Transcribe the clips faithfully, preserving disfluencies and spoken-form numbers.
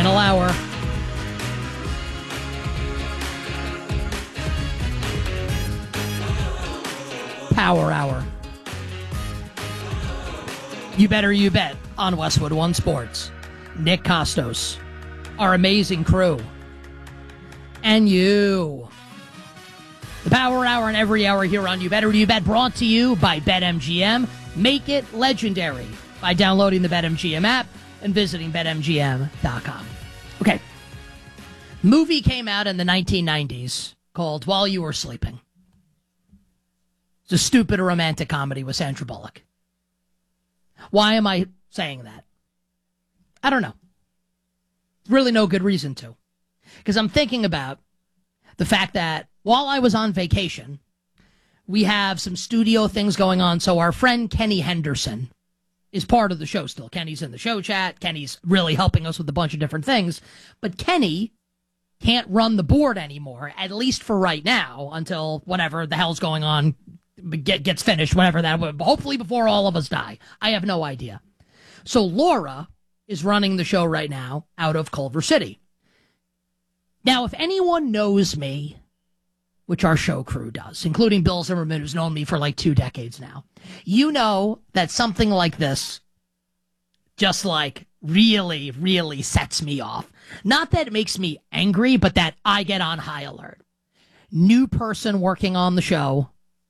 Final hour. Power hour. You better you bet on Westwood One Sports. Nick Costos, our amazing crew, and you. The Power Hour and every hour here on You Better You Bet, brought to you by BetMGM. Make it legendary by downloading the BetMGM app and visiting bet M G M dot com. Okay. Movie came out in the nineteen nineties called While You Were Sleeping. It's a stupid romantic comedy with Sandra Bullock. Why am I saying that? I don't know. Really no good reason to. Because I'm thinking about the fact that while I was on vacation, we have some studio things going on. So our friend Kenny Henderson is part of the show still. Kenny's in the show chat. Kenny's really helping us with a bunch of different things. But Kenny can't run the board anymore, at least for right now, until whatever the hell's going on get, gets finished, whatever that would. Hopefully before all of us die. I have no idea. So Laura is running the show right now out of Culver City. Now, if anyone knows me, which our show crew does, including Bill Zimmerman, who's known me for like two decades now, you know that something like this just like really, really sets me off. Not that it makes me angry, but that I get on high alert. New person working on the show,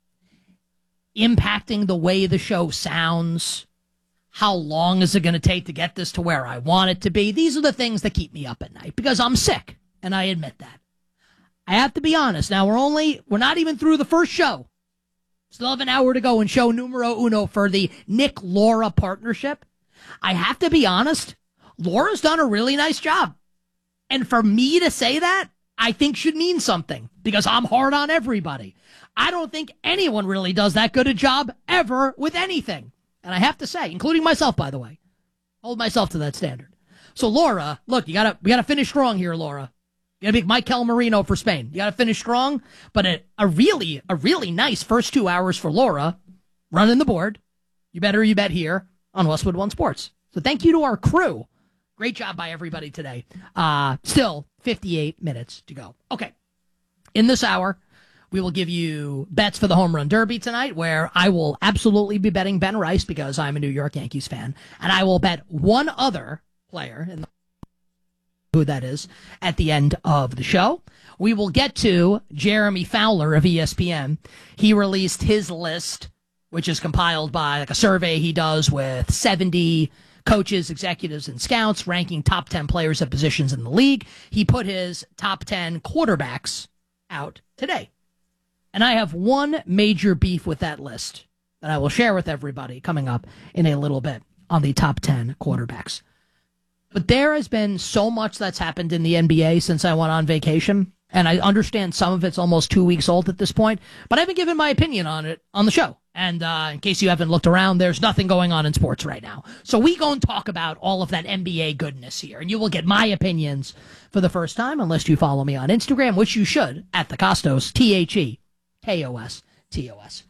impacting the way the show sounds. How long is it going to take to get this to where I want it to be? These are the things that keep me up at night because I'm sick, and I admit that. I have to be honest. Now, we're only, we're not even through the first show. Still have an hour to go in show numero uno for the Nick-Laura partnership. I have to be honest. Laura's done a really nice job. And for me to say that, I think should mean something because I'm hard on everybody. I don't think anyone really does that good a job ever with anything. And I have to say, including myself, by the way, hold myself to that standard. So Laura, look, you gotta, we gotta finish strong here, Laura. You gotta be Mikel Marino for Spain. You gotta finish strong, but a, a really, a really nice first two hours for Laura running the board. You better, you bet here on Westwood One Sports. So thank you to our crew. Great job by everybody today. Uh, still fifty-eight minutes to go. Okay. In this hour, we will give you bets for the Home Run Derby tonight, where I will absolutely be betting Ben Rice because I'm a New York Yankees fan. And I will bet one other player, in the, who that is, at the end of the show. We will get to Jeremy Fowler of E S P N. He released his list, which is compiled by like a survey he does with seventy coaches, executives, and scouts, ranking top ten players at positions in the league. He put his top ten quarterbacks out today. And I have one major beef with that list that I will share with everybody coming up in a little bit on the top ten quarterbacks. But there has been so much that's happened in the N B A since I went on vacation, and I understand some of it's almost two weeks old at this point, but I haven't given my opinion on it on the show. And uh, in case you haven't looked around, there's nothing going on in sports right now. So we go and talk about all of that N B A goodness here, and you will get my opinions for the first time, unless you follow me on Instagram, which you should, at the Costos, T H E K O S T O S.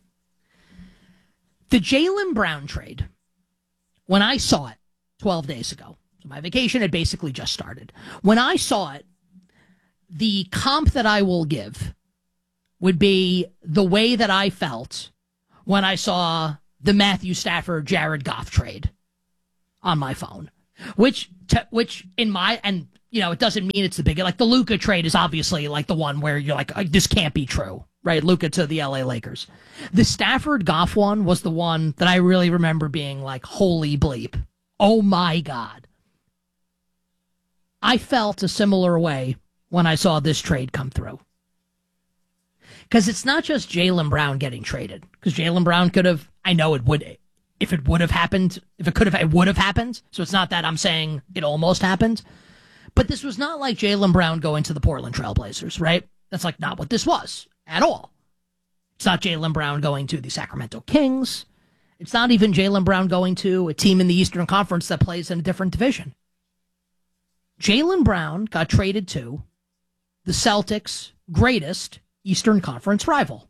The Jaylen Brown trade, when I saw it twelve days ago, so my vacation had basically just started. When I saw it, the comp that I will give would be the way that I felt when I saw the Matthew Stafford Jared Goff trade on my phone, which, t- which in my, and you know, it doesn't mean it's the big, like the Luka trade is obviously like the one where you're like, this can't be true, right? Luka to the L A Lakers. The Stafford Goff one was the one that I really remember being like, holy bleep. Oh my God. I felt a similar way when I saw this trade come through. Because it's not just Jaylen Brown getting traded. Because Jaylen Brown could have, I know it would, if it would have happened, if it could have, it would have happened. So it's not that I'm saying it almost happened. But this was not like Jaylen Brown going to the Portland Trailblazers, right? That's like not what this was at all. It's not Jaylen Brown going to the Sacramento Kings. It's not even Jaylen Brown going to a team in the Eastern Conference that plays in a different division. Jaylen Brown got traded to the Celtics' greatest Eastern Conference rival.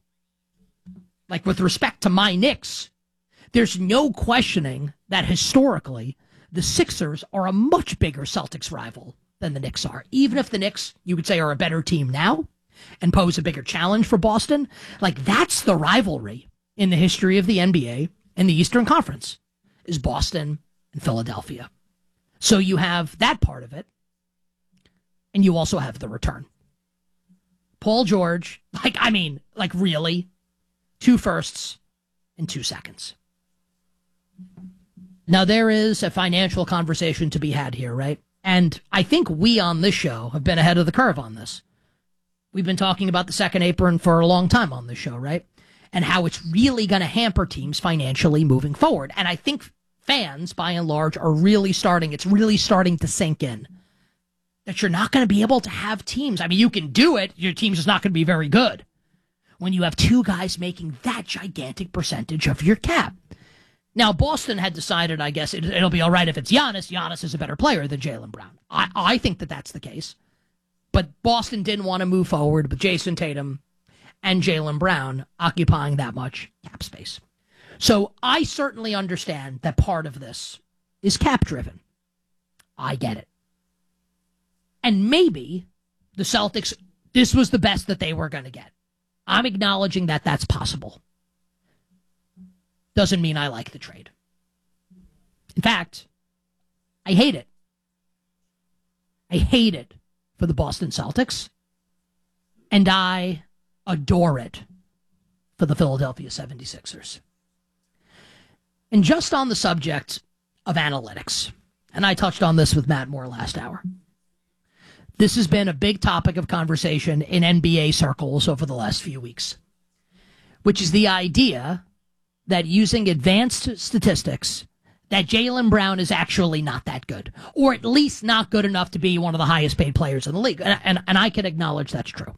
Like, with respect to my Knicks, there's no questioning that historically the Sixers are a much bigger Celtics rival than the Knicks are. Even if the Knicks, you would say, are a better team now and pose a bigger challenge for Boston, like that's the rivalry in the history of the N B A and the Eastern Conference, is Boston and Philadelphia. So you have that part of it, and you also have the return. Paul George, like, I mean, like really, two firsts and two seconds. Now, there is a financial conversation to be had here, right? And I think we on this show have been ahead of the curve on this. We've been talking about the second apron for a long time on this show, right? And how it's really going to hamper teams financially moving forward. And I think fans, by and large, are really starting, it's really starting to sink in that you're not going to be able to have teams. I mean, you can do it. Your team's just not going to be very good when you have two guys making that gigantic percentage of your cap. Now, Boston had decided, I guess, it, it'll be all right if it's Giannis. Giannis is a better player than Jaylen Brown. I, I think that that's the case. But Boston didn't want to move forward with Jason Tatum and Jaylen Brown occupying that much cap space. So I certainly understand that part of this is cap-driven. I get it. And maybe the Celtics, this was the best that they were going to get. I'm acknowledging that that's possible. Doesn't mean I like the trade. In fact, I hate it. I hate it for the Boston Celtics. And I adore it for the Philadelphia seventy-sixers. And just on the subject of analytics, and I touched on this with Matt Moore last hour, this has been a big topic of conversation in N B A circles over the last few weeks, which is the idea that using advanced statistics, that Jaylen Brown is actually not that good, or at least not good enough to be one of the highest paid players in the league. And, and, and I can acknowledge that's true.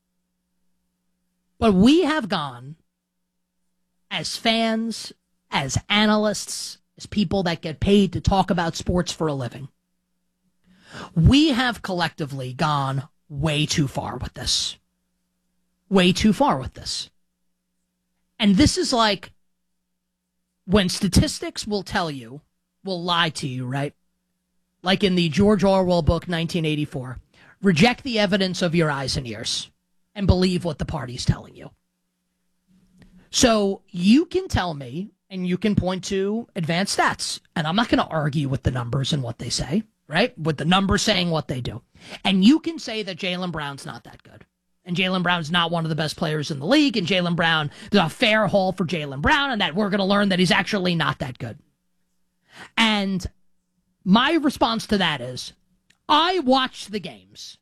But we have gone, as fans, as analysts, as people that get paid to talk about sports for a living, we have collectively gone way too far with this. Way too far with this. And this is like when statistics will tell you, will lie to you, right? Like in the George Orwell book, nineteen eighty-four, reject the evidence of your eyes and ears and believe what the party's telling you. So you can tell me, and you can point to advanced stats, and I'm not going to argue with the numbers and what they say, right? With the numbers saying what they do. And you can say that Jaylen Brown's not that good. And Jaylen Brown's not one of the best players in the league, and Jaylen Brown, there's a fair haul for Jaylen Brown, and that we're going to learn that he's actually not that good. And my response to that is, I watch the games.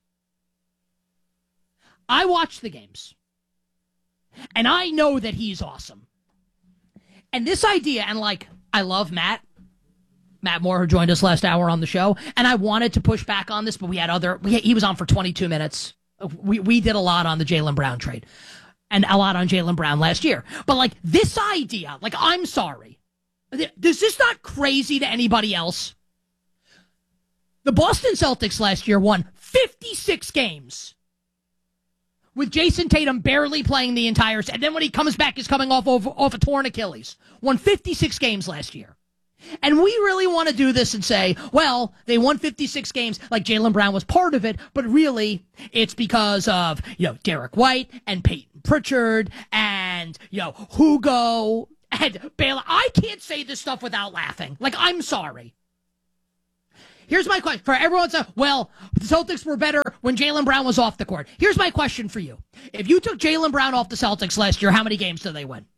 I watch the games. And I know that he's awesome. And this idea, and like, I love Matt. Matt Moore, who joined us last hour on the show, and I wanted to push back on this, but we had other, we, he was on for twenty-two minutes. We we did a lot on the Jaylen Brown trade and a lot on Jaylen Brown last year. But like this idea, like I'm sorry. Is this not crazy to anybody else? The Boston Celtics last year won fifty-six games with Jason Tatum barely playing the entire season. And then when he comes back, he's coming off, off, off a torn Achilles. Won fifty-six games last year. And we really want to do this and say, well, they won fifty-six games like Jaylen Brown was part of it, but really it's because of, you know, Derek White and Peyton Pritchard and, you know, Hugo and Baylor. I can't say this stuff without laughing. Like, I'm sorry. Here's my question for everyone. Saying, well, the Celtics were better when Jaylen Brown was off the court. Here's my question for you. If you took Jaylen Brown off the Celtics last year, how many games did they win?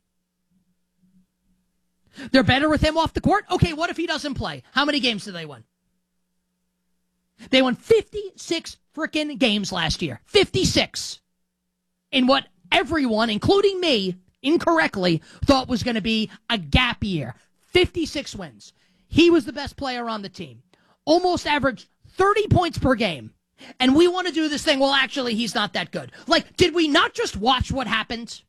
They're better with him off the court? Okay, what if he doesn't play? How many games did they win? They won fifty-six freaking games last year. fifty-six. In what everyone, including me, incorrectly thought was going to be a gap year. fifty-six wins. He was the best player on the team. Almost averaged thirty points per game. And we want to do this thing, well, actually, he's not that good. Like, did we not just watch what happened?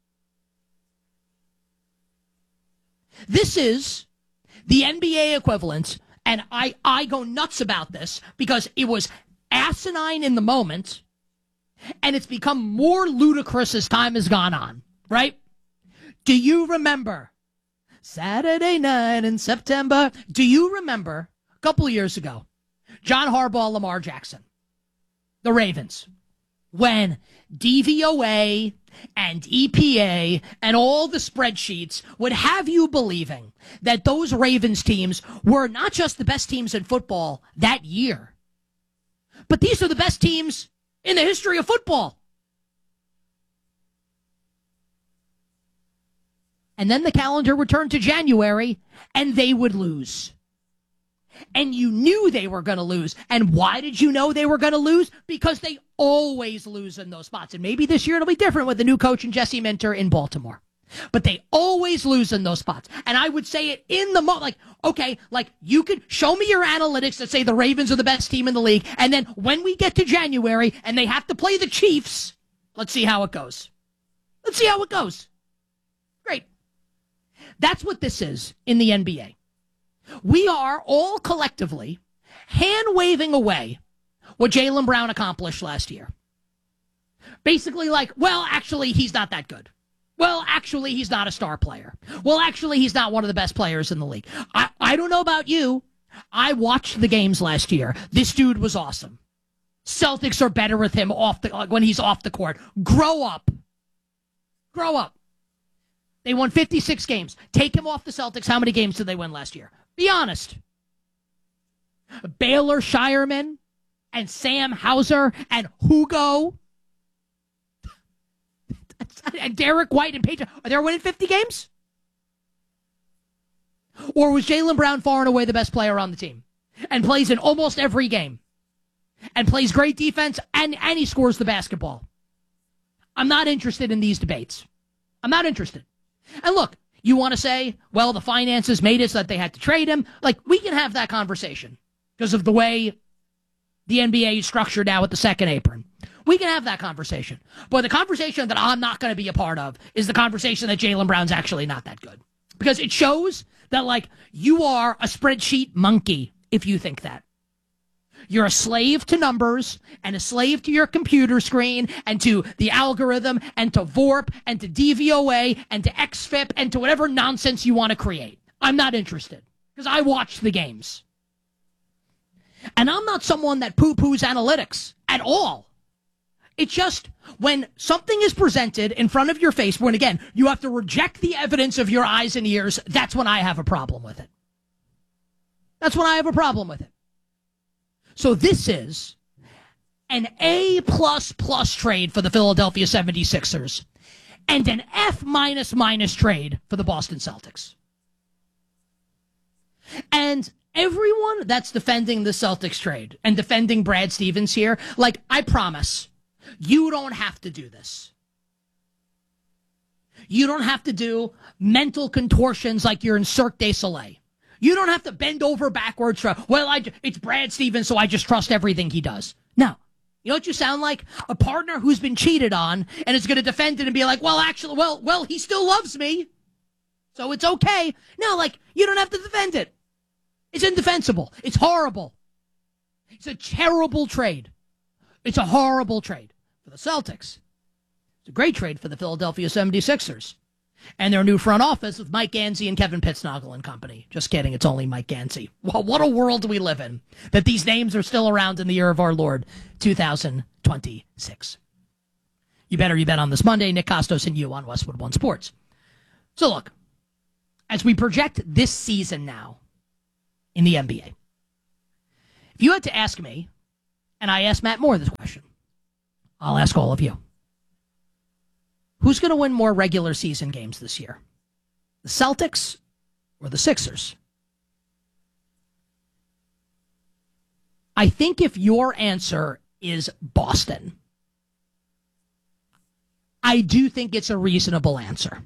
This is the N B A equivalent, and I, I go nuts about this because it was asinine in the moment, and it's become more ludicrous as time has gone on, right? Do you remember Saturday night in September? Do you remember couple of years ago, John Harbaugh, Lamar Jackson, the Ravens, when D V O A and E P A and all the spreadsheets would have you believing that those Ravens teams were not just the best teams in football that year, but these are the best teams in the history of football. And then the calendar would turn to January, and they would lose. And you knew they were going to lose. And why did you know they were going to lose? Because they always lose in those spots. And maybe this year it'll be different with the new coach and Jesse Minter in Baltimore. But they always lose in those spots. And I would say it in the moment, like, okay, like you could show me your analytics that say the Ravens are the best team in the league. And then when we get to January and they have to play the Chiefs, let's see how it goes. Let's see how it goes. Great. That's what this is in the N B A. We are all collectively hand-waving away what Jaylen Brown accomplished last year. Basically like, well, actually, he's not that good. Well, actually, he's not a star player. Well, actually, he's not one of the best players in the league. I, I don't know about you. I watched the games last year. This dude was awesome. Celtics are better with him off the when he's off the court. Grow up. Grow up. They won fifty-six games. Take him off the Celtics. How many games did they win last year? Be honest. Baylor Shireman and Sam Hauser and Hugo and Derek White and Page. Are they winning fifty games? Or was Jaylen Brown far and away the best player on the team and plays in almost every game and plays great defense and, and he scores the basketball? I'm not interested in these debates. I'm not interested. And look, you want to say, well, the finances made it so that they had to trade him. Like, we can have that conversation because of the way the N B A is structured now with the second apron. We can have that conversation. But the conversation that I'm not going to be a part of is the conversation that Jaylen Brown's actually not that good. Because it shows that, like, you are a spreadsheet monkey if you think that. You're a slave to numbers and a slave to your computer screen and to the algorithm and to VORP and to D V O A and to X F I P and to whatever nonsense you want to create. I'm not interested because I watch the games. And I'm not someone that poo-poos analytics at all. It's just when something is presented in front of your face, when, again, you have to reject the evidence of your eyes and ears, that's when I have a problem with it. That's when I have a problem with it. So this is an A plus plus trade for the Philadelphia seventy-sixers and an F minus minus trade for the Boston Celtics. And everyone that's defending the Celtics trade and defending Brad Stevens here, like, I promise, you don't have to do this. You don't have to do mental contortions like you're in Cirque du Soleil. You don't have to bend over backwards for, well, I, it's Brad Stevens, so I just trust everything he does. No. You know what you sound like? A partner who's been cheated on and is going to defend it and be like, well, actually, well, well, he still loves me, so it's okay. No, like, you don't have to defend it. It's indefensible. It's horrible. It's a terrible trade. It's a horrible trade for the Celtics. It's a great trade for the Philadelphia seventy-sixers. And their new front office with Mike Gansey and Kevin Pittsnogle and company. Just kidding, it's only Mike Gansey. Well, what a world we live in, that these names are still around in the year of our Lord, two thousand twenty-six. You better you bet on this Monday. Nick Costos and you on Westwood One Sports. So look, as we project this season now in the N B A, if you had to ask me, and I asked Matt Moore this question, I'll ask all of you. Who's going to win more regular season games this year? The Celtics or the Sixers? I think if your answer is Boston, I do think it's a reasonable answer.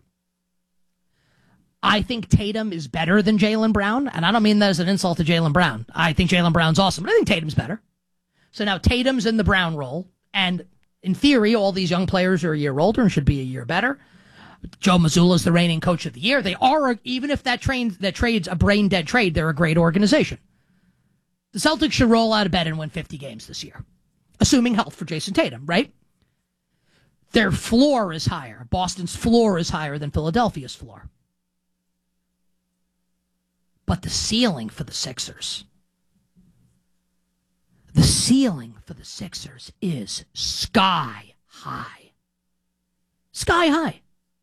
I think Tatum is better than Jaylen Brown, and I don't mean that as an insult to Jaylen Brown. I think Jaylen Brown's awesome, but I think Tatum's better. So now Tatum's in the Brown role, and in theory, all these young players are a year older and should be a year better. Joe Mazzulla's the reigning coach of the year. They are, even if that, train, that trade's a brain-dead trade, they're a great organization. The Celtics should roll out of bed and win fifty games this year, assuming health for Jason Tatum, right? Their floor is higher. Boston's floor is higher than Philadelphia's floor. But the ceiling for the Sixers ceiling for the Sixers is sky high. Sky high.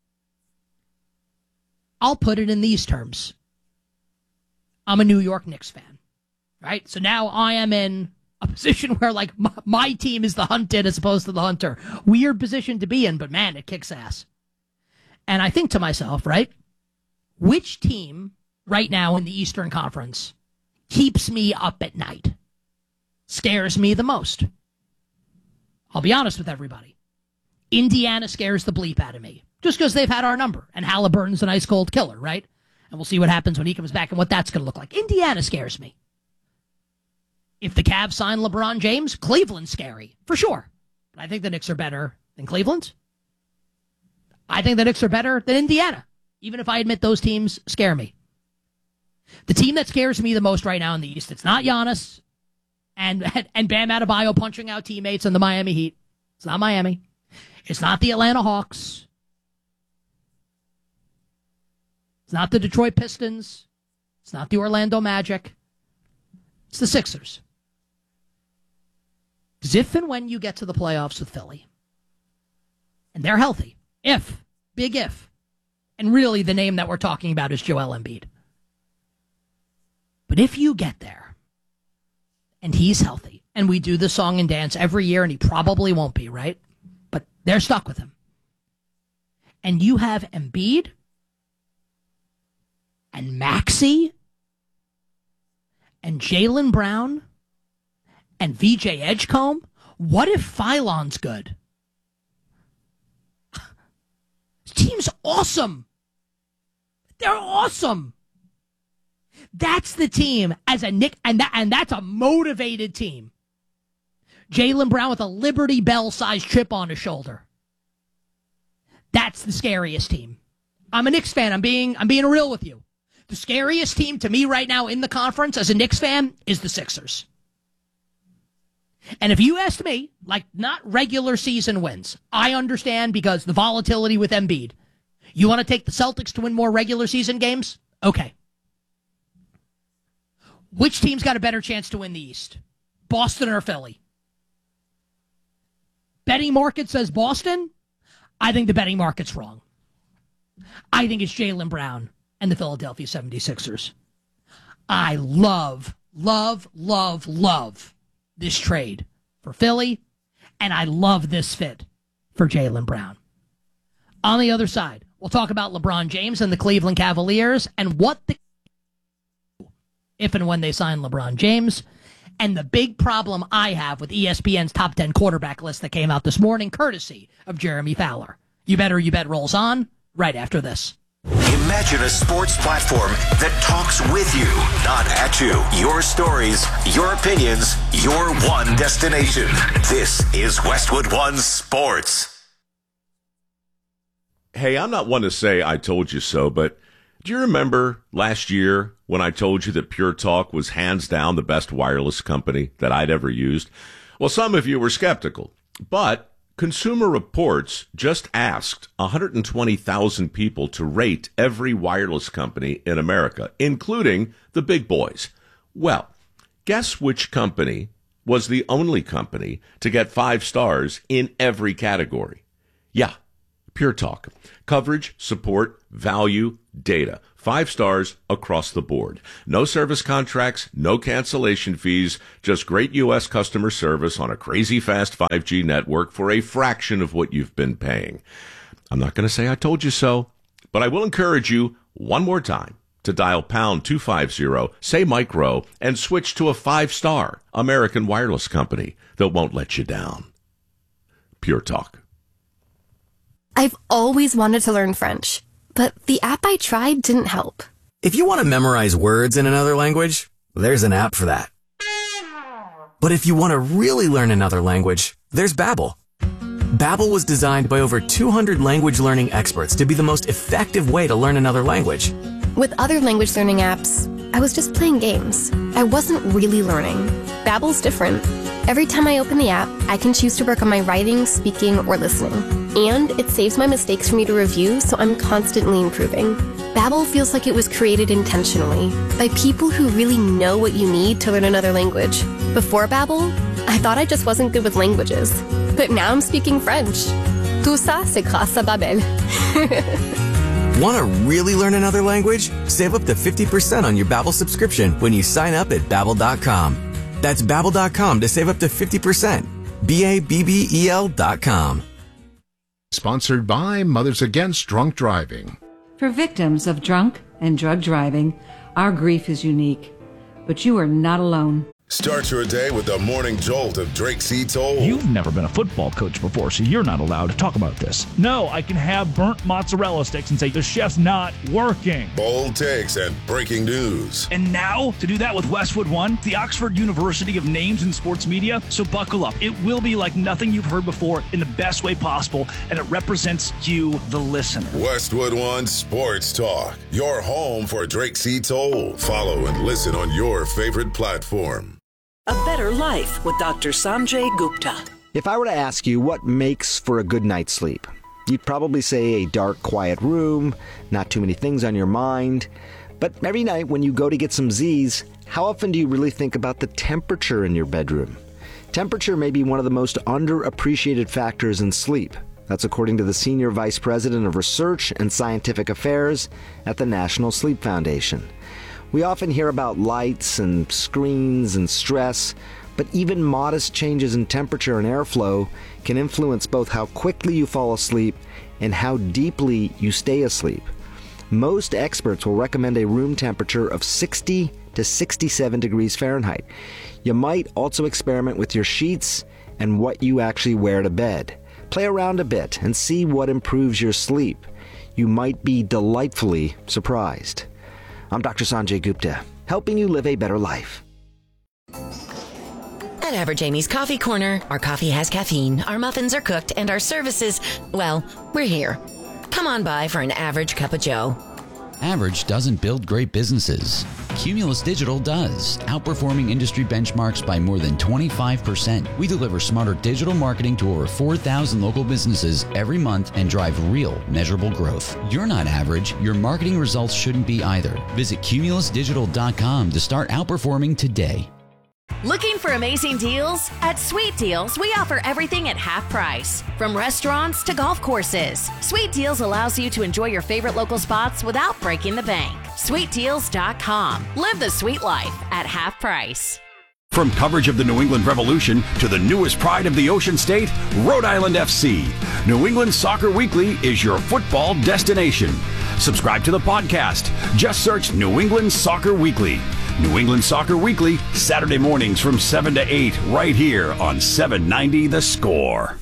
I'll put it in these terms. I'm a New York Knicks fan, right? So now I am in a position where, like, my, my team is the hunted as opposed to the hunter. Weird position to be in, but man, it kicks ass. And I think to myself, right, which team right now in the Eastern Conference keeps me up at night, scares me the most? I'll be honest with everybody. Indiana scares the bleep out of me, just because they've had our number, and Halliburton's an ice-cold killer, right? And we'll see what happens when he comes back and what that's going to look like. Indiana scares me. If the Cavs sign LeBron James, Cleveland's scary, for sure. But I think the Knicks are better than Cleveland. I think the Knicks are better than Indiana, even if I admit those teams scare me. The team that scares me the most right now in the East, it's not Giannis and, and, and Bam Adebayo punching out teammates in the Miami Heat. It's not Miami. It's not the Atlanta Hawks. It's not the Detroit Pistons. It's not the Orlando Magic. It's the Sixers. Because if and when you get to the playoffs with Philly, and they're healthy, if, big if, and really the name that we're talking about is Joel Embiid. But if you get there, and he's healthy, and we do the song and dance every year, and he probably won't be, right? But they're stuck with him. And you have Embiid and Maxey and Jaylen Brown and V J Edgecombe. What if Philon's good? This team's awesome. They're awesome. That's the team as a Nick, and that and that's a motivated team. Jaylen Brown with a Liberty Bell-sized chip on his shoulder. That's the scariest team. I'm a Knicks fan. I'm being I'm being real with you. The scariest team to me right now in the conference as a Knicks fan is the Sixers. And if you asked me, like, not regular season wins, I understand because the volatility with Embiid. You want to take the Celtics to win more regular season games? Okay. Which team's got a better chance to win the East? Boston or Philly? Betting market says Boston. I think the betting market's wrong. I think it's Jaylen Brown and the Philadelphia seventy-sixers. I love, love, love, love this trade for Philly, and I love this fit for Jaylen Brown. On the other side, we'll talk about LeBron James and the Cleveland Cavaliers and what the if and when they sign LeBron James, and the big problem I have with E S P N's top ten quarterback list that came out this morning, courtesy of Jeremy Fowler. You Bet or You Bet rolls on right after this. Imagine a sports platform that talks with you, not at you. Your stories, your opinions, your one destination. This is Westwood One Sports. Hey, I'm not one to say I told you so, but do you remember last year when I told you that Pure Talk was hands down the best wireless company that I'd ever used? Well, some of you were skeptical, but Consumer Reports just asked one hundred twenty thousand people to rate every wireless company in America, including the big boys. Well, guess which company was the only company to get five stars in every category? Yeah, Pure Talk. Coverage, support, value, data. Five stars across the board. No service contracts, no cancellation fees, just great U S customer service on a crazy fast five G network for a fraction of what you've been paying. I'm not going to say I told you so, but I will encourage you one more time to dial pound two fifty, say micro, and switch to a five-star American wireless company that won't let you down. Pure Talk. I've always wanted to learn French, but the app I tried didn't help. If you want to memorize words in another language, there's an app for that. But if you want to really learn another language, there's Babbel. Babbel was designed by over two hundred language learning experts to be the most effective way to learn another language. With other language learning apps, I was just playing games. I wasn't really learning. Babbel's different. Every time I open the app, I can choose to work on my writing, speaking, or listening. And it saves my mistakes for me to review, so I'm constantly improving. Babbel feels like it was created intentionally by people who really know what you need to learn another language. Before Babbel, I thought I just wasn't good with languages. But now I'm speaking French. Tout ça, c'est grâce à Babbel. Want to really learn another language? Save up to fifty percent on your Babbel subscription when you sign up at Babbel dot com. That's Babbel dot com to save up to fifty percent. B A B B E L dot com. Sponsored by Mothers Against Drunk Driving. For victims of drunk and drug driving, our grief is unique. But you are not alone. Start your day with the morning jolt of Drake C. Toll. You've never been a football coach before, so you're not allowed to talk about this. No, I can have burnt mozzarella sticks and say the chef's not working. Bold takes and breaking news. And now, to do that with Westwood One, the Oxford University of Names in Sports Media. So buckle up. It will be like nothing you've heard before in the best way possible, and it represents you, the listener. Westwood One Sports Talk, your home for Drake C. Toll. Follow and listen on your favorite platform. A Better Life with Doctor Sanjay Gupta. If I were to ask you what makes for a good night's sleep, you'd probably say a dark, quiet room, not too many things on your mind. But every night when you go to get some Z's, how often do you really think about the temperature in your bedroom? Temperature may be one of the most underappreciated factors in sleep. That's according to the Senior Vice President of Research and Scientific Affairs at the National Sleep Foundation. We often hear about lights and screens and stress, but even modest changes in temperature and airflow can influence both how quickly you fall asleep and how deeply you stay asleep. Most experts will recommend a room temperature of sixty to sixty-seven degrees Fahrenheit. You might also experiment with your sheets and what you actually wear to bed. Play around a bit and see what improves your sleep. You might be delightfully surprised. I'm Doctor Sanjay Gupta, helping you live a better life. At Average Amy's Coffee Corner, our coffee has caffeine, our muffins are cooked, and our services, well, we're here. Come on by for an average cup of joe. Average doesn't build great businesses. Cumulus Digital does, outperforming industry benchmarks by more than twenty-five percent. We deliver smarter digital marketing to over four thousand local businesses every month and drive real, measurable growth. You're not average. Your marketing results shouldn't be either. Visit cumulus digital dot com to start outperforming today. Looking for amazing deals? At Sweet Deals, we offer everything at half price. From restaurants to golf courses, Sweet Deals allows you to enjoy your favorite local spots without breaking the bank. sweet deals dot com. Live the sweet life at half price. From coverage of the New England Revolution to the newest pride of the Ocean State, Rhode Island F C. New England Soccer Weekly is your football destination. Subscribe to the podcast. Just search New England Soccer Weekly. New England Soccer Weekly, Saturday mornings from seven to eight, right here on seven ninety The Score.